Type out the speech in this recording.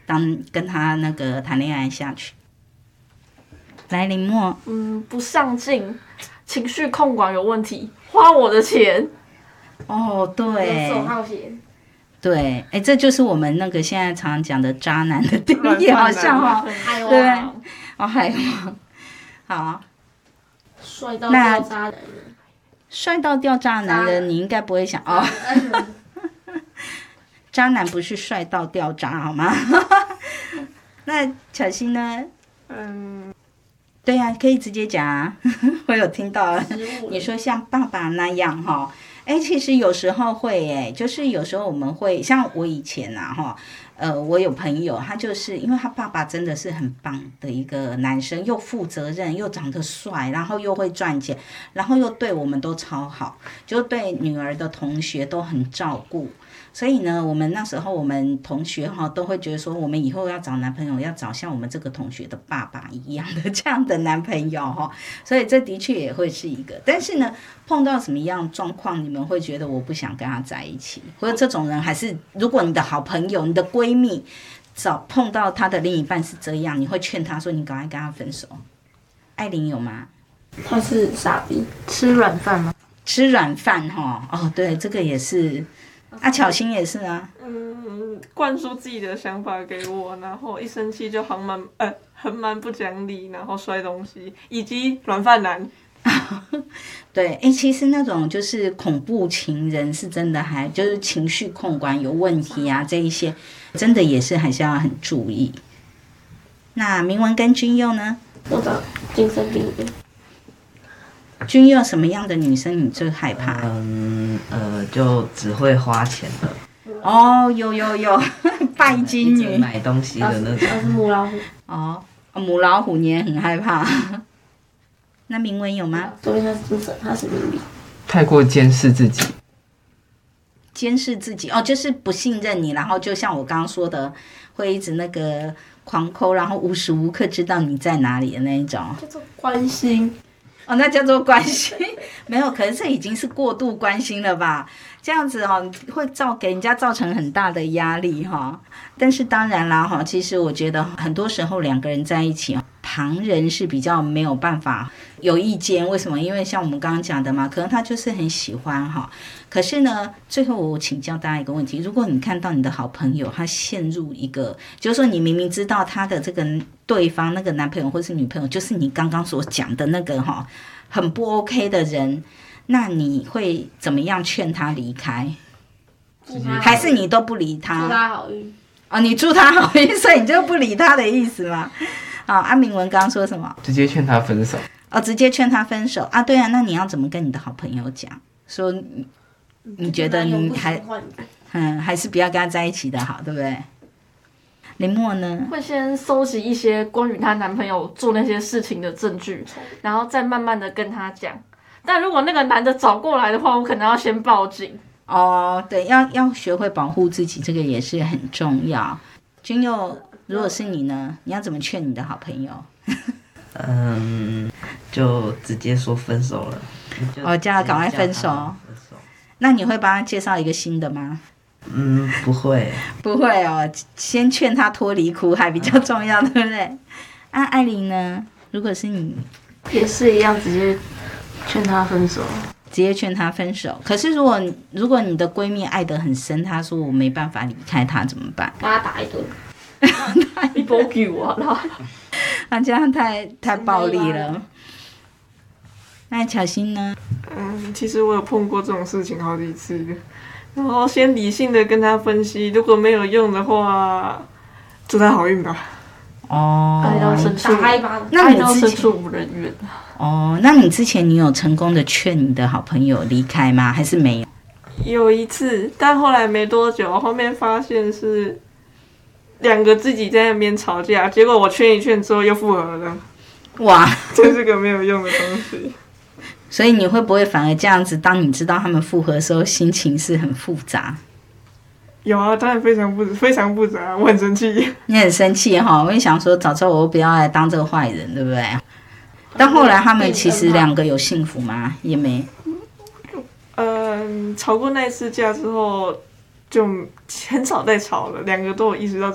跟他那个谈恋爱下去。来，林默， 不上进，情绪控管有问题，花我的钱， 哦，对， 游手好闲。 对，这就是我们那个现在常常讲的渣男的定义，好像哦，对，海王，好， 帅到掉渣男人， 帅到掉渣男人，你应该不会想哦，渣男不是帅到掉渣好吗？那巧芯呢？对呀，可以直接讲啊，我有听到你说像爸爸那样哈。其实有时候会就是有时候我们会像我以前啊我有朋友，他就是因为他爸爸真的是很棒的一个男生，又负责任，又长得帅，然后又会赚钱，然后又对我们都超好，就对女儿的同学都很照顾。所以呢，我们那时候我们同学都会觉得说，我们以后要找男朋友要找像我们这个同学的爸爸一样的这样的男朋友所以这的确也会是一个。但是呢，碰到什么样状况，你们会觉得我不想跟他在一起，或者这种人还是如果你的好朋友、你的闺蜜碰到他的另一半是这样，你会劝他说你赶快跟他分手。艾琳有吗？ 他是傻逼，吃软饭吗？ 吃软饭哦，对，这个也是。巧芯也是啊。 灌输自己的想法给我，然后一生气就横蛮不讲理，然后摔东西，以及软饭男。 对，其实那种就是恐怖情人是真的还就是情绪控管有问题啊，这一些真的也是还是要很注意。那明文跟君佑呢？ 我的精神病院。 君佑什么样的女生你最害怕？ 就只会花钱的。 哦，有拜金女， 买东西的那种。 他是母老虎。 哦，母老虎你也很害怕。那明文有吗？ 所以他是精神，他是明理。 太过监视自己。 监视自己就是不信任你，然后就像我刚刚说的，会一直那个狂抠，然后无时无刻知道你在哪里的那一种。 叫做关心。 那叫做关心。没有，可是这已经是过度关心了吧？这样子会给人家造成很大的压力但是当然啦其实我觉得很多时候两个人在一起旁人是比较没有办法有意见。为什么？因为像我们刚刚讲的嘛，可能他就是很喜欢可是呢，最后我请教大家一个问题，如果你看到你的好朋友他陷入一个，就是说你明明知道他的这个对方那个男朋友或是女朋友就是你刚刚所讲的那个很不 OK 的人，那你会怎么样劝他离开？还是你都不理他？ 祝他好运。 你祝他好运，所以你就不理他的意思吗？安明文刚刚说什么？ 直接劝他分手。 直接劝他分手啊？对啊，那你要怎么跟你的好朋友讲？说你觉得你还是不要跟他在一起的好，对不对？林默呢？ 会先收集一些关于她男朋友做那些事情的证据，然后再慢慢的跟他讲。但如果那个男的找过来的话，我可能要先报警。 对，要学会保护自己，这个也是很重要。君佑，如果是你呢，你要怎么劝你的好朋友？ 就直接说分手了。 叫他赶快分手。那你会帮他介绍一个新的吗？ 不会。 不会先劝他脱离苦海比较重要，对不对？艾琳呢？如果是你， 也是一样，直接劝他分手。 直接劝他分手。可是如果你的闺蜜爱得很深，她说我没办法离开他怎么办？ 跟他打一顿。 你不给我了。 这样太暴力了。那巧芯呢？ 其实我有碰过这种事情好几次，然后先理性的跟他分析，如果没有用的话，祝他好运吧。爱到深处， 那你之前无人怨。 那你之前你有成功的劝你的好朋友离开吗？还是没有？ 有一次，但后来没多久，后面发现是两个自己在那边吵架，结果我劝一劝之后又复合了。 哇， 这是个没有用的东西。 所以你会不会反而这样子？当你知道他们复合的时候，心情是很复杂？ 有啊，当然非常复杂，我很生气。 你很生气我会想说，早知道我不要来当这个坏人，对不对？但后来他们其实两个有幸福吗？也没。 吵过那一次架之后，就很少再吵了，两个都有意识到